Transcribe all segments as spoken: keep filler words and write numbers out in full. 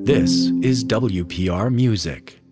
This is W P R Music.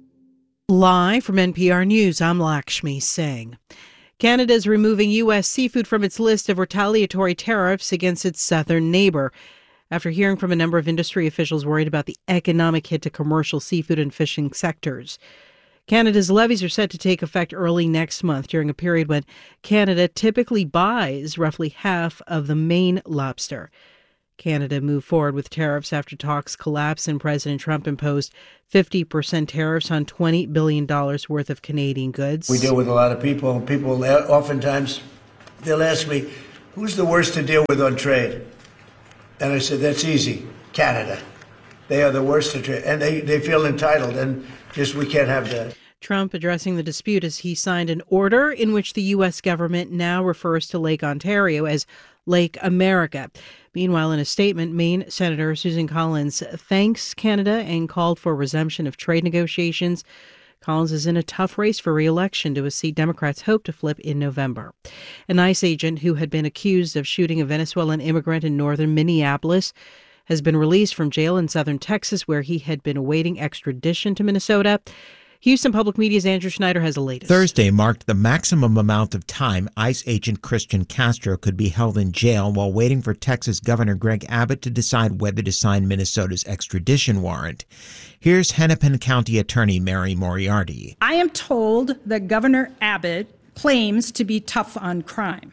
Live from N P R News, I'm Lakshmi Singh. Canada is removing U S seafood from its list of retaliatory tariffs against its southern neighbor, after hearing from a number of industry officials worried about the economic hit to commercial seafood and fishing sectors. Canada's levies are set to take effect early next month, during a period when Canada typically buys roughly half of the Maine lobster. Canada moved forward with tariffs after talks collapsed and President Trump imposed fifty percent tariffs on twenty billion dollars worth of Canadian goods. We deal with a lot of people. People oftentimes, they'll ask me, who's the worst to deal with on trade? And I said, that's easy, Canada. They are the worst to trade. And they, they feel entitled, and just we can't have that. Trump addressing the dispute as he signed an order in which the U S government now refers to Lake Ontario as Lake America. Meanwhile, in a statement, Maine Senator Susan Collins thanks Canada and called for resumption of trade negotiations. Collins is in a tough race for re-election to a seat Democrats hope to flip in November. An ICE agent who had been accused of shooting a Venezuelan immigrant in northern Minneapolis has been released from jail in southern Texas, where he had been awaiting extradition to Minnesota. Houston Public Media's Andrew Schneider has the latest. Thursday marked the maximum amount of time ICE agent Christian Castro could be held in jail while waiting for Texas Governor Greg Abbott to decide whether to sign Minnesota's extradition warrant. Here's Hennepin County Attorney Mary Moriarty. I am told that Governor Abbott claims to be tough on crime.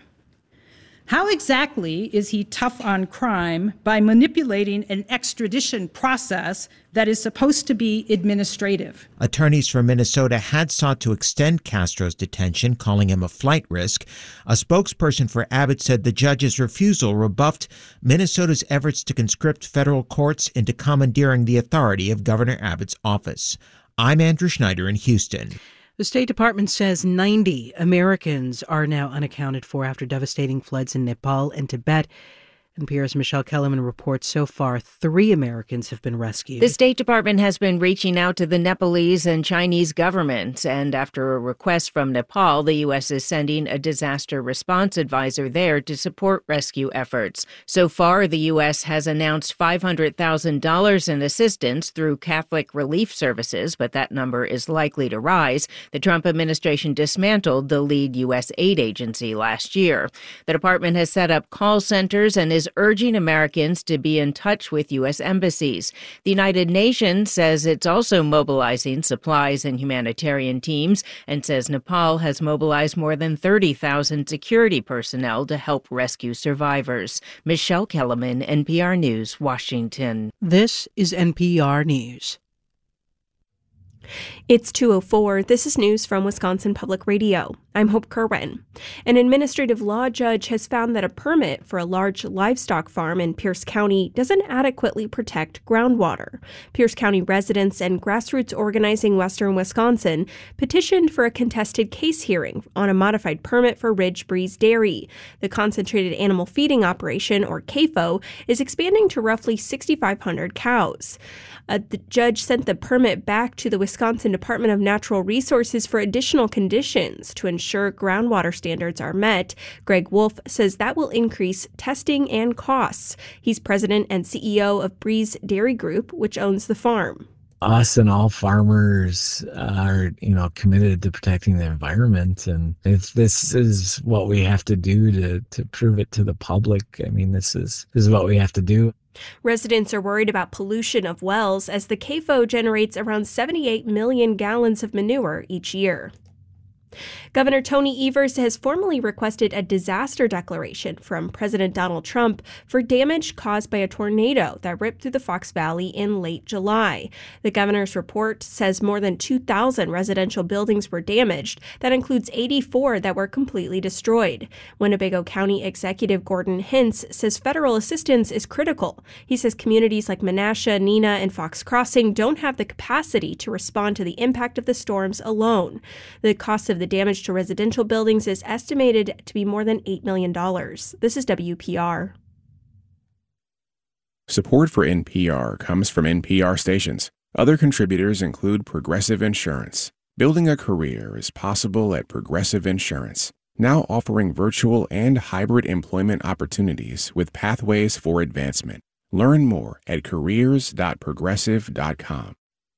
How exactly is he tough on crime by manipulating an extradition process that is supposed to be administrative? Attorneys from Minnesota had sought to extend Castro's detention, calling him a flight risk. A spokesperson for Abbott said the judge's refusal rebuffed Minnesota's efforts to conscript federal courts into commandeering the authority of Governor Abbott's office. I'm Andrew Schneider in Houston. The State Department says ninety Americans are now unaccounted for after devastating floods in Nepal and Tibet. N P R's Michelle Kellerman reports so far three Americans have been rescued. The State Department has been reaching out to the Nepalese and Chinese governments, and after a request from Nepal, the U S is sending a disaster response advisor there to support rescue efforts. So far, the U S has announced five hundred thousand dollars in assistance through Catholic Relief Services, but that number is likely to rise. The Trump administration dismantled the lead U S aid agency last year. The department has set up call centers and is urging Americans to be in touch with U S embassies. The United Nations says it's also mobilizing supplies and humanitarian teams and says Nepal has mobilized more than thirty thousand security personnel to help rescue survivors. Michelle Kellerman, N P R News, Washington. This is N P R News. It's two oh four. This is news from Wisconsin Public Radio. I'm Hope Kerwin. An administrative law judge has found that a permit for a large livestock farm in Pierce County doesn't adequately protect groundwater. Pierce County residents and grassroots organizing Western Wisconsin petitioned for a contested case hearing on a modified permit for Ridge Breeze Dairy. The concentrated animal feeding operation, or C A F O, is expanding to roughly sixty-five hundred cows. Uh, the judge sent the permit back to the Wisconsin Department of Natural Resources for additional conditions to ensure groundwater standards are met. Greg Wolf says that will increase testing and costs. He's president and C E O of Breeze Dairy Group, which owns the farm. Us and all farmers are, you know, committed to protecting the environment. And if this is what we have to do to, to prove it to the public, I mean, this is, this is what we have to do. Residents are worried about pollution of wells as the C A F O generates around seventy-eight million gallons of manure each year. Governor Tony Evers has formally requested a disaster declaration from President Donald Trump for damage caused by a tornado that ripped through the Fox Valley in late July. The governor's report says more than two thousand residential buildings were damaged. That includes eighty-four that were completely destroyed. Winnebago County Executive Gordon Hintz says federal assistance is critical. He says communities like Menasha, Neenah, and Fox Crossing don't have the capacity to respond to the impact of the storms alone. The cost of the damage to residential buildings is estimated to be more than eight million dollars. This is W P R. Support for N P R comes from N P R stations. Other contributors include Progressive Insurance. Building a career is possible at Progressive Insurance, now offering virtual and hybrid employment opportunities with pathways for advancement. Learn more at careers dot progressive dot com.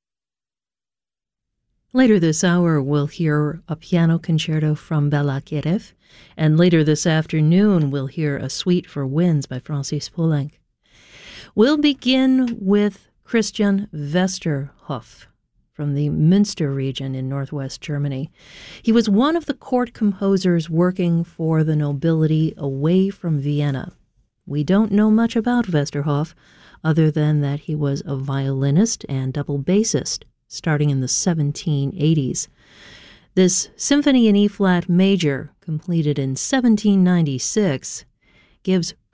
Later this hour, we'll hear a piano concerto from Bela Kirev, and later this afternoon, we'll hear a suite for winds by Francis Poulenc. We'll begin with Christian Westerhoff from the Münster region in northwest Germany. He was one of the court composers working for the nobility away from Vienna. We don't know much about Westerhoff, other than that he was a violinist and double bassist, starting in the seventeen eighties. This Symphony in E-flat major, completed in seventeen ninety-six, gives